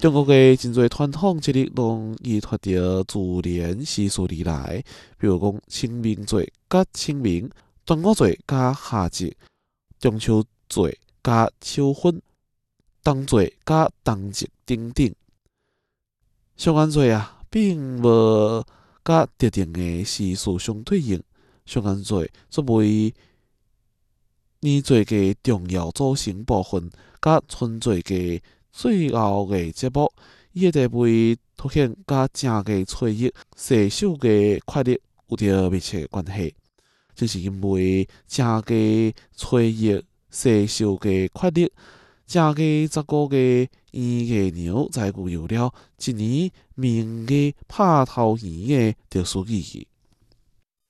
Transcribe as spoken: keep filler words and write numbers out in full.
中国嘅真侪传统节日拢依托着自然时序而来，比如讲清明节甲清明、端午节甲夏节、中秋节甲秋分、冬节甲冬节等等。上元节啊，并无甲特定的时序相对应。上元节作为年节嘅重要组成部分，甲春节嘅最后嘅节目，伊嘅地位凸显甲正嘅岁月世守嘅确立有着密切关系。正是因为正嘅岁月世守嘅确立，正嘅十五个圆月娘才具有了一年明月拍头圆的特殊意义。